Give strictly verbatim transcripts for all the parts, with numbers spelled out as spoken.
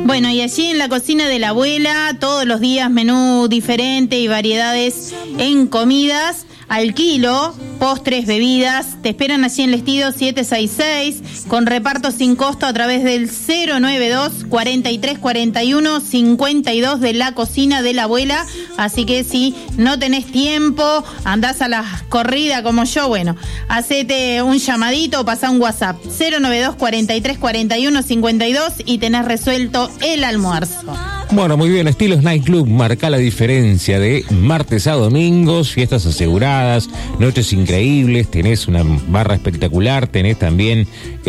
Bueno, y allí en la cocina de la abuela, todos los días menú diferente y variedades en comidas al kilo, postres, bebidas, te esperan allí en Lestido siete sesenta y seis, con reparto sin costo a través del cero noventa y dos, cuarenta y tres cuarenta y uno, cincuenta y dos de la cocina de la abuela. Así que si no tenés tiempo, andás a la corrida como yo, bueno, hacete un llamadito o pasá un WhatsApp, cero noventa y dos, cuarenta y tres cuarenta y uno, cincuenta y dos, y tenés resuelto el almuerzo. Bueno, muy bien, Estilos Nightclub marca la diferencia de martes a domingos, fiestas aseguradas, noches increíbles, tenés una barra espectacular, tenés también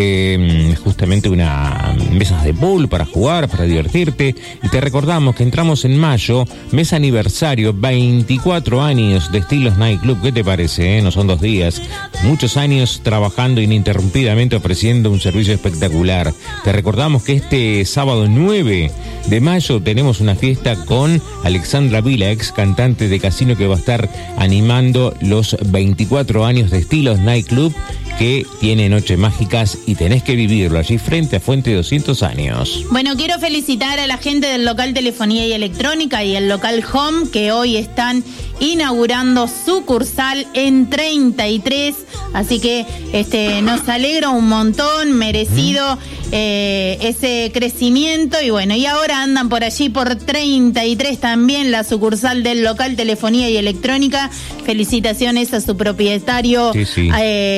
eh, justamente una mesas de pool para jugar, para divertirte, y te recordamos que entramos en mayo, mes aniversario, veinticuatro años de Estilos Nightclub. ¿Qué te parece? Eh? No son dos días, muchos años trabajando ininterrumpidamente, ofreciendo un servicio espectacular. Te recordamos que este sábado nueve de mayo tenemos una fiesta con Alexandra Vila, ex cantante de Casino, que va a estar animando los veinticuatro años de Estilos Nightclub, que tiene noches mágicas y tenés que vivirlo allí frente a Fuente doscientos años. Bueno, quiero felicitar a la gente del local Telefonía y Electrónica y el local Home, que hoy están inaugurando sucursal en treinta y tres, así que este nos alegra un montón, merecido eh, ese crecimiento, y bueno, y ahora andan por allí por treinta y tres también la sucursal del local Telefonía y Electrónica. Felicitaciones a su propietario, sí, sí.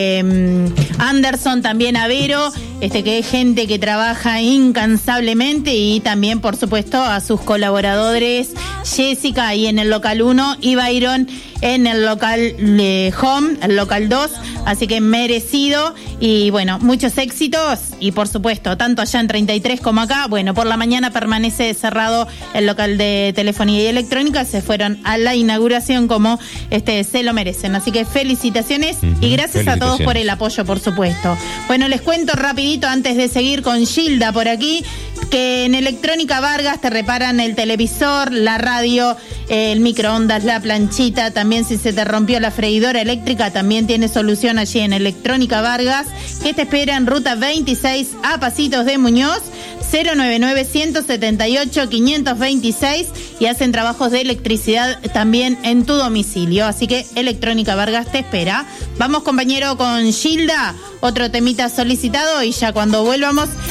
Eh, Anderson, también a Vero, este que es gente que trabaja incansablemente, y también por supuesto a sus colaboradores, Jessica ahí en el local uno y Byron en el local eh, Home, el local dos, así que merecido, y bueno, muchos éxitos, y por supuesto, tanto allá en treinta y tres como acá. Bueno, por la mañana permanece cerrado el local de Telefonía y Electrónica, se fueron a la inauguración como este se lo merecen, así que felicitaciones, uh-huh. y gracias a todos por el apoyo, por supuesto. Bueno, les cuento rapidito antes de seguir con Gilda por aquí, que en Electrónica Vargas te reparan el televisor, la radio, el microondas, la planchita, también si se te rompió la freidora eléctrica, también tiene solución allí en Electrónica Vargas, que te espera en ruta veintiséis a Pasitos de Muñoz, cero noventa y nueve, ciento setenta y ocho, quinientos veintiséis, y hacen trabajos de electricidad también en tu domicilio, así que Electrónica Vargas te espera. Vamos, compañero, con Gilda, otro temita solicitado, y ya cuando vuelvamos